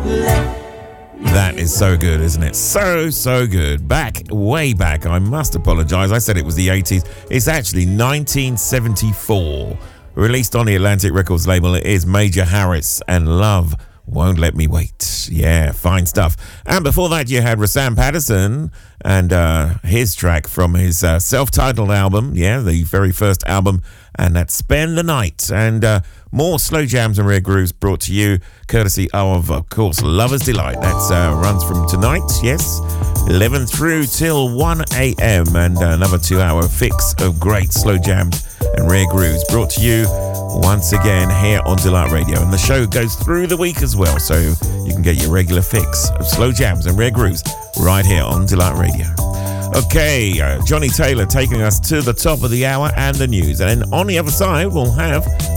That is so good, isn't it? So good. Way back. I must apologise. I said it was the 80s. It's actually 1974. Released on the Atlantic Records label. It is Major Harris and Love Won't Let Me Wait. Yeah, fine stuff. And before that, you had Rassam Patterson and his track from his self-titled album. Yeah, the very first album. And that's Spend the Night. And more slow jams and rare grooves brought to you courtesy of course, Lover's Delight. That runs from tonight, yes, 11 through till 1 a.m. And another 2-hour fix of great slow jams and rare grooves brought to you once again here on Delight Radio. And the show goes through the week as well, so you can get your regular fix of slow jams and rare grooves right here on Delight Radio. Okay, Johnny Taylor taking us to the top of the hour and the news. And on the other side, we'll have